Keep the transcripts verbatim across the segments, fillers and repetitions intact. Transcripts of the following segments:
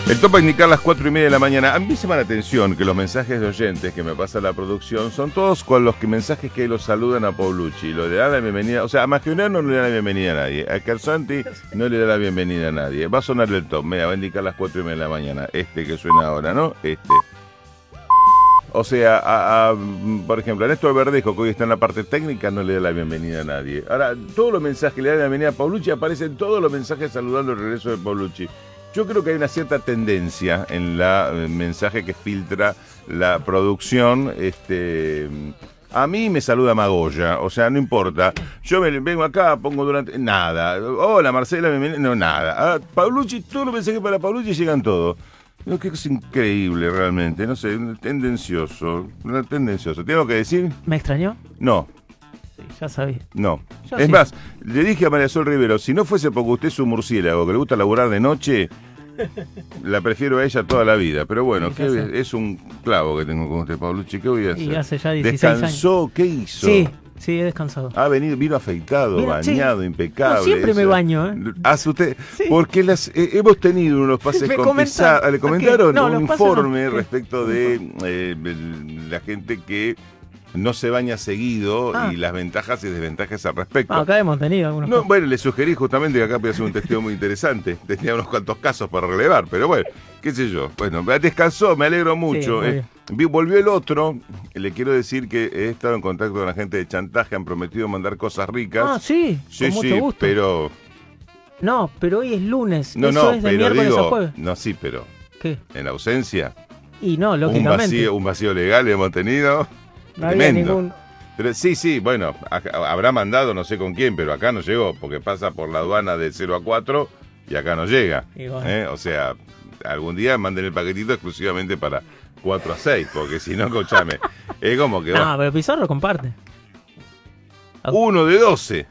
El topo a indicar las cuatro y media de la mañana. A mí me llama la atención que los mensajes de oyentes que me pasa la producción son todos con los que mensajes que los saludan a Paulucci. Lo le dan la bienvenida. O sea, a Mascherano no le da la bienvenida a nadie. A Kersanti no le da la bienvenida a nadie. Va a sonar el top. Mira, va a indicar las cuatro y media de la mañana. Este que suena ahora, ¿no? Este. O sea, a, a, por ejemplo, a Néstor Verdejo, que hoy está en la parte técnica, no le da la bienvenida a nadie. Ahora, todos los mensajes que le dan la bienvenida a Paulucci, aparecen todos los mensajes saludando el regreso de Paulucci. Yo creo que hay una cierta tendencia en la el mensaje que filtra la producción. Este, a mí me saluda Magoya, o sea, no importa. Yo me vengo acá, pongo durante... Nada. Hola, Marcela, bienvenida. No, nada. A Paulucci, todos los mensajes para Paulucci llegan todos. Lo que es increíble realmente, no sé, tendencioso, tendencioso. ¿Tengo que decir? ¿Me extrañó? No. Sí, ya sabía. No. Yo es sí. más, le dije a María Sol Rivero, si no fuese porque usted es un murciélago que le gusta laburar de noche, la prefiero a ella toda la vida. Pero bueno, Sí, ¿qué, es un clavo que tengo con usted, Paulucci. ¿Qué voy a hacer? Y hace ya dieciséis años. ¿Descansó? ¿Qué hizo? Sí, sí, he descansado. Ha venido, vino afeitado, Mira, bañado, sí. impecable. No, siempre me eso. baño, ¿eh? ¿Hace usted? Sí. Porque las, eh, hemos tenido unos pases Me con comentan- Pizarro. ¿Le comentaron? No, un los pases informe no. respecto de eh, el- la gente que no se baña seguido Ah. y las ventajas y desventajas al respecto. Ah, acá hemos tenido algunos. No, bueno, le sugerí justamente que acá podía hacer un testeo muy interesante. Tenía unos cuantos casos para relevar, pero bueno, qué sé yo. Bueno, descansó, me alegro mucho. muy eh. bien. Vi- Volvió el otro. Le quiero decir que he estado en contacto con la gente de Chantaje, han prometido mandar cosas ricas. Ah, sí, sí, con mucho sí, gusto. pero... No, pero hoy es lunes. No, Eso no, es de pero miércoles a digo... jueves. No, sí, pero... ¿Qué? En ausencia, Y no, un lógicamente. vacío, un vacío legal hemos tenido. no había Tremendo. ningún. Pero sí, sí, bueno, a- habrá mandado no sé con quién, pero acá no llegó, porque pasa por la aduana de cero a cuatro y acá no llega. Y bueno. ¿eh? O sea, algún día manden el paquetito exclusivamente para cuatro a seis, porque si no, escuchame, es como que No, va. pero Pizarro comparte. Uno de doce.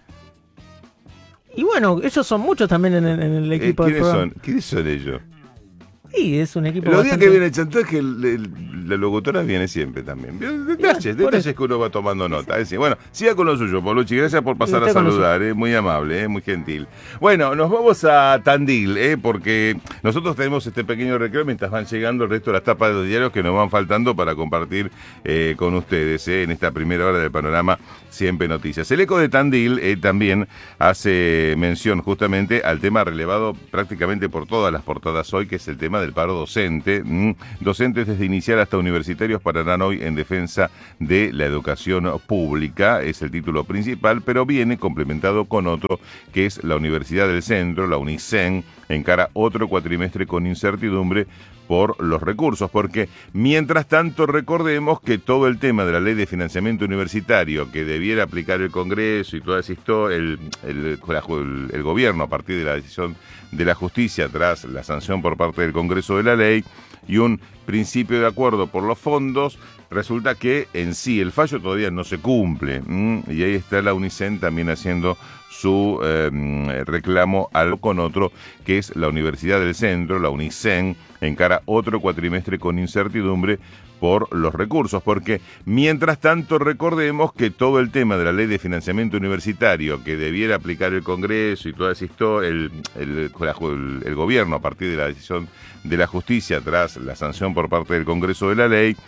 Y bueno, ellos son muchos también en, en el Eh, equipo del ¿Quiénes programa. son? ¿Quiénes son ellos? Sí, es un equipo Los días bastante... que viene el Chantaje, el- el- la locutora viene siempre también. Detalles, por detalles eso. que uno va tomando nota. Es decir, bueno, siga con lo suyo, Paulucci. Gracias por pasar a usted con lo saludar, eh, muy amable, eh, muy gentil. Bueno, nos vamos a Tandil, eh, porque nosotros tenemos este pequeño recreo mientras van llegando el resto de las tapas de los diarios que nos van faltando para compartir eh, con ustedes eh, en esta primera hora del panorama Siempre Noticias. El Eco de Tandil eh, también hace mención justamente al tema relevado prácticamente por todas las portadas hoy, que es el tema del paro docente. Mm, Docentes desde inicial hasta universitarios pararán hoy en defensa de la educación pública, es el título principal, pero viene complementado con otro, que es la Universidad del Centro, la UNICEN, encara otro cuatrimestre con incertidumbre por los recursos, porque mientras tanto recordemos que todo el tema de la ley de financiamiento universitario que debiera aplicar el Congreso y toda esa historia, el, el, el, el gobierno a partir de la decisión de la justicia tras la sanción por parte del Congreso de la ley y un principio de acuerdo por los fondos, resulta que en sí el fallo todavía no se cumple, ¿m? Y ahí está la UNICEN también haciendo su eh, reclamo algo con otro, que es la Universidad del Centro, la UNICEN, encara otro cuatrimestre con incertidumbre por los recursos, porque mientras tanto recordemos que todo el tema de la ley de financiamiento universitario que debiera aplicar el Congreso y toda esa historia, el, el, el, el gobierno a partir de la decisión de la justicia tras la sanción por parte del Congreso de la ley,